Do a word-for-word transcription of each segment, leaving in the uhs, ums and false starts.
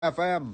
F M.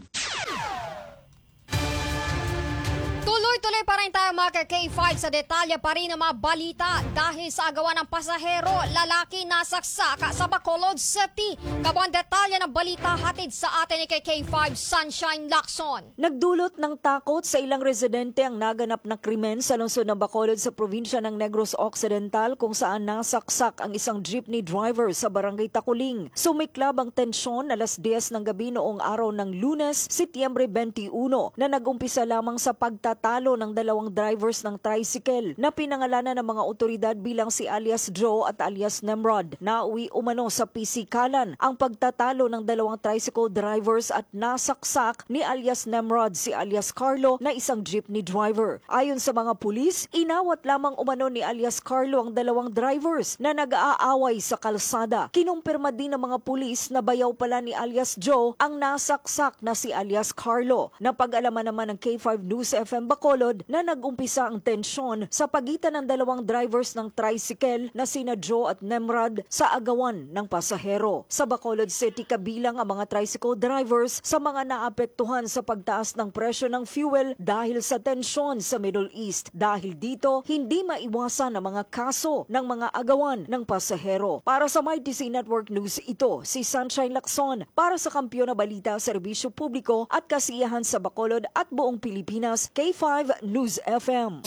Tuloy-tuloy pa rin tayo mga K five sa detalye pa rin ng mga balita dahil sa agawan ng pasahero, lalaki nasaksak sa Bacolod City. Kabuang detalye ng balita hatid sa atin ni K five Sunshine Lacson. Nagdulot ng takot sa ilang residente ang naganap na krimen sa lungsod ng Bacolod sa probinsya ng Negros Occidental kung saan nasaksak ang isang jeepney driver sa barangay Takuling. Sumiklab ang tensyon alas diyes ng gabi noong araw ng Lunes, Setyembre twenty-one na nag-umpisa lamang sa pagtatalo ng dalawang drivers ng tricycle na pinangalanan ng mga otoridad bilang si alias Joe at alias Nemrod. Nauwi umano sa pisikalan ang pagtatalo ng dalawang tricycle drivers at nasaksak ni alias Nemrod si alias Carlo na isang jeepney driver. Ayon sa mga pulis, inawat lamang umano ni alias Carlo ang dalawang drivers na nag-aaway sa kalsada. Kinumpirma din ng mga pulis na bayaw pala ni alias Joe ang nasaksak na si alias Carlo. Napag-alaman naman ng K five News F M Bacolod na nag-umpisa ang tensyon sa pagitan ng dalawang drivers ng tricycle na sina Joe at Nemrod sa agawan ng pasahero. Sa Bacolod City, kabilang ang mga tricycle drivers sa mga naapektuhan sa pagtaas ng presyo ng fuel dahil sa tensyon sa Middle East. Dahil dito, hindi maiwasan ang mga kaso ng mga agawan ng pasahero. Para sa My T C Network News, ito si Sunshine Lacson para sa Kampiyon na Balita, Serbisyo Publiko at Kasiyahan sa Bacolod at buong Pilipinas, K five News F M.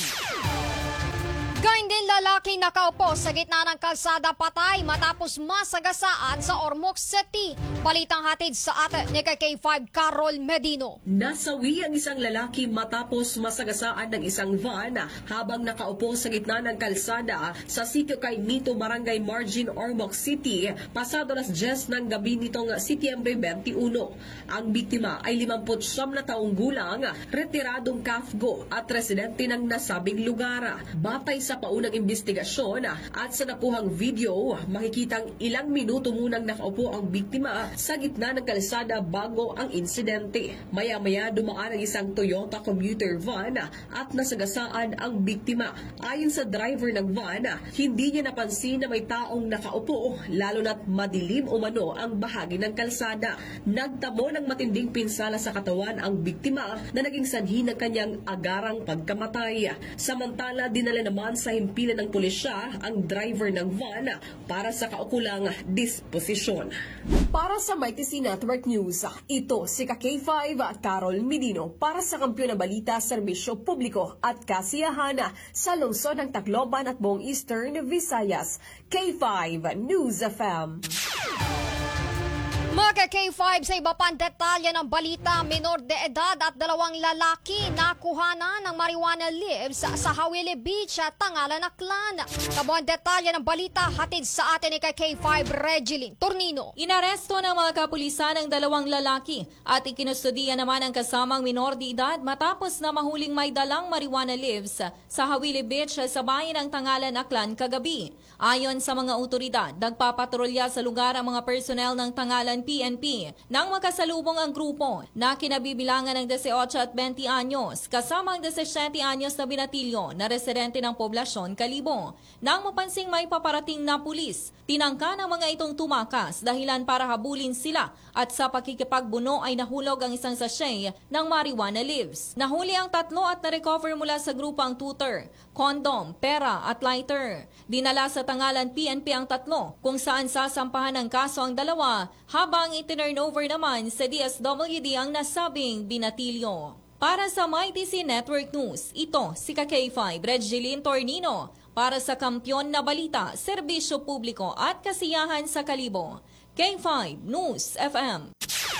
Gayun din lalaki nakaupo sa gitna ng kalsada patay matapos masagasaan sa Ormoc City. Balitang hatid sa atin ni K five Carol Medino. Nasawi ang isang lalaki matapos masagasaan ng isang van habang nakaupo sa gitna ng kalsada sa sitio kay Mito, Barangay Margin, Ormoc City, pasado alas diyes ng gabi nitong Setyembre twenty-one. Ang biktima ay limampu't siyam na taong gulang, retiradong K A F G O at residente ng nasabing lugar. Batay sa paunang investigasyon at sa nakuhang video, makikitang ilang minuto munang nakaupo ang biktima sa gitna ng kalsada bago ang insidente. Maya-maya dumaan ang isang Toyota commuter van at nasagasaan ang biktima. Ayon sa driver ng van, hindi niya napansin na may taong nakaupo, lalo na't madilim umano ang bahagi ng kalsada. Nagtamo ng matinding pinsala sa katawan ang biktima na naging sanhi ng kanyang agarang pagkamatay. Samantala, dinala naman sa himpilan ng pulisya ang driver ng van para sa kaukulang disposisyon. Para sa My T C Network News, ito si K five at Carol Medino para sa Kampiyon na Balita, Serbisyo Publiko at Kasiyahan sa lungsod ng Tacloban at buong Eastern Visayas. K five News F M. Mga K five sa iba pang detalye ng balita, minor de edad at dalawang lalaki nakuhanan ng marijuana leaves sa Hawili Beach at Tangalan, Aklan. Kabuang detalye ng balita hatid sa atin ni K five Regeline Tornino. Inaresto ng mga kapulisan ang dalawang lalaki at ikinustudiya naman ang kasamang minor de edad matapos na mahuling may dalang marijuana leaves sa Hawili Beach sa bayan ng Tangalan, Aklan kagabi. Ayon sa mga otoridad, nagpapatrolya sa lugar ang mga personnel ng Tangalan P N P nang magkasalubong ang grupo na kinabibilangan ng eighteen at twenty anyos kasama ang seventeen anyos na binatilyo na residente ng poblasyon Kalibo. Nang mapansing may paparating na pulis, tinangka ng mga itong tumakas dahilan para habulin sila at sa pakikipagbuno ay nahulog ang isang sachet ng marijuana leaves. Nahuli ang tatlo at na-recover mula sa grupo ang tutor, kondom, pera at lighter. Dinala sa Tangalan P N P ang tatlo kung saan sasampahan ng kaso ang dalawa habang itinurnover naman sa D S W D ang nasabing binatilyo. Para sa My T C Network News, ito si K five Regeline Tornino para sa Kampiyon na Balita, Serbisyo Publiko at Kasiyahan sa Kalibo. K five News F M.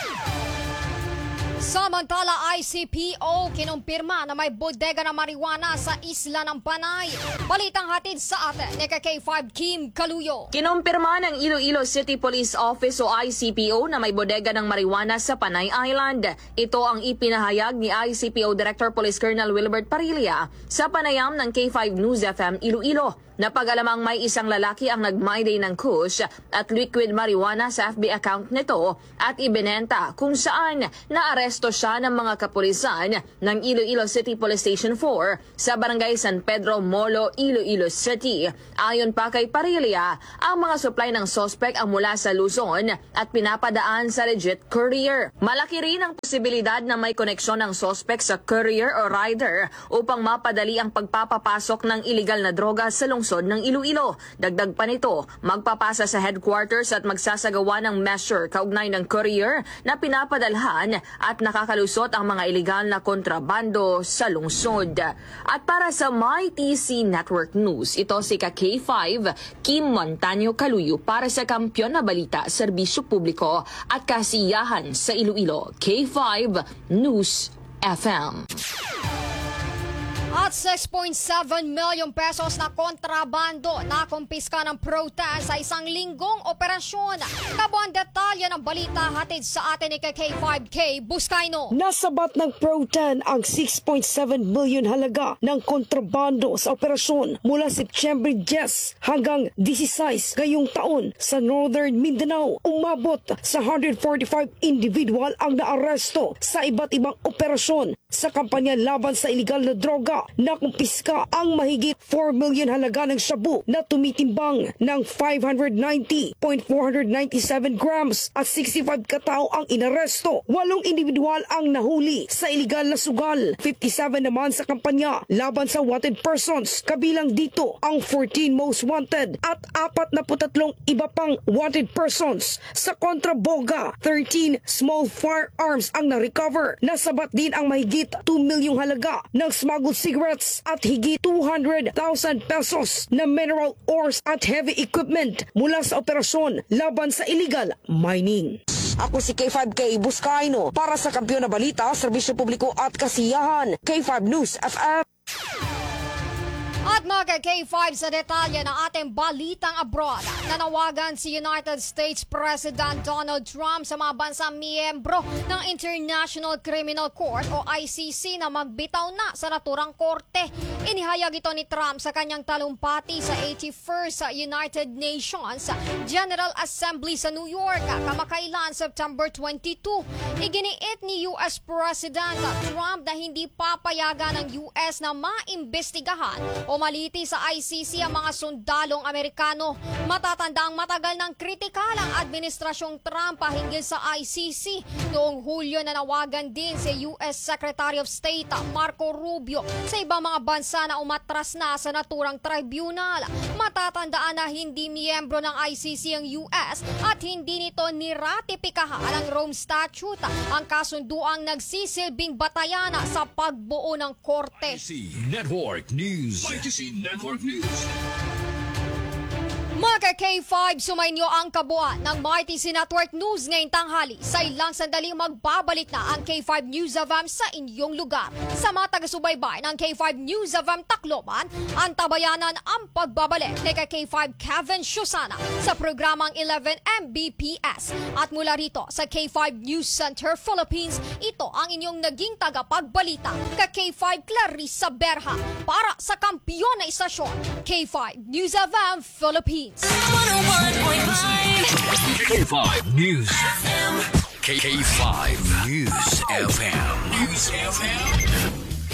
Samantala, I C P O kinumpirma na may bodega ng marijuana sa Isla ng Panay. Balitang hatid sa atin ni K five Kim Kaluyo. Kinumpirma ng Iloilo City Police Office o I C P O na may bodega ng marijuana sa Panay Island. Ito ang ipinahayag ni I C P O Director Police Colonel Wilbert Parilla sa panayam ng K five News F M Iloilo. Napag-alamang may isang lalaki ang nag-mayday ng kush at liquid marijuana sa F B account nito at ibinenta kung saan naaresto siya ng mga kapulisan ng Iloilo City Police Station four sa Barangay San Pedro, Molo, Iloilo City. Ayon pa kay Parilla, ang mga supply ng suspect ang mula sa Luzon at pinapadaan sa legit courier. Malaki rin ang posibilidad na may koneksyon ng suspect sa courier o rider upang mapadali ang pagpapapasok ng iligal na droga sa lungsod ng Iloilo. Dagdag pa nito, magpapasa sa headquarters at magsasagawa ng measure kaugnay ng courier na pinapadalhan at nakakalusot ang mga iligal na kontrabando sa lungsod. At para sa My T C Network News, ito si ka K five, Kim Montaño Caluyo para sa Kampiyon na Balita, Serbisyo Publiko at Kasiyahan sa Iloilo. K five News F M. At six point seven million pesos na kontrabando na kumpiska ng Protan sa isang linggong operasyon. Kabuang detalye ng balita hatid sa atin ni K five K Buscaino. Nasabat ng Protan ang six point seven million halaga ng kontrabando sa operasyon mula September ten hanggang sixteen gayong taon sa Northern Mindanao. Umabot sa one hundred forty-five individual ang naaresto sa iba't ibang operasyon sa kampanya laban sa iligal na droga. Nakumpiska ang mahigit four million halaga ng shabu na tumitimbang ng five hundred ninety point four nine seven grams at sixty-five katao ang inaresto. Walong individual ang nahuli sa iligal na sugal. fifty-seven naman sa kampanya laban sa wanted persons. Kabilang dito ang fourteen most wanted at apat na putatlong iba pang wanted persons. Sa kontraboga, thirteen small firearms ang na-recover. Nasabat din ang mahigit two milyong halaga ng smuggled cigarettes at higit two hundred thousand pesos na mineral ores at heavy equipment mula sa operasyon laban sa illegal mining. Ako si K five K Buscaino para sa Kampiyon na Balita, Serbisyo Publiko at Kasiyahan. K five News F M. At mga K five sa detalye ng ating balitang abroad, nanawagan si United States President Donald Trump sa mga bansang miyembro ng International Criminal Court o I C C na magbitaw na sa naturang korte. Inihayag ito ni Trump sa kanyang talumpati sa eighty-first United Nations General Assembly sa New York kamakailan September twenty-two. Iginiit ni U S President Trump na hindi papayagan ng U S na maimbestigahan o maliti sa I C C ang mga sundalong Amerikano. Matatandang matagal ng kritikal ang administrasyong Trump hinggil sa I C C. Noong Hulyo nanawagan din si U S Secretary of State Marco Rubio sa ibang mga bansa na umatras na sa naturang tribunal. Matatandaan na hindi miyembro ng I C C ang U S at hindi nito niratipikahan ang Rome Statute, ang kasunduang nagsisilbing batayana sa pagbuo ng korte. Y T C Network News. Y T C Network News. Mga K five, sumainyo ang kabuuan ng My T C Network News ngayong tanghali. Sa ilang sandaling magbabalik na ang K five News of M sa inyong lugar. Sa mga taga-subaybay ng K five News of M Tacloban, ang tabayanan ang pagbabalik ni K five Kevin Shusana sa programang eleven M B P S. At mula rito sa K five News Center Philippines, ito ang inyong naging tagapagbalita, K five Clarissa Berha para sa kampiyon na istasyon, K five News of M Philippines. K five News F M. K five News F M. News F M.